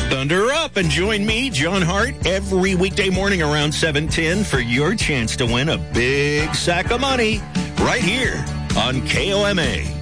Thunder up and join me, John Hart, every weekday morning around 7:10 for your chance to win a big sack of money right here on KOMA.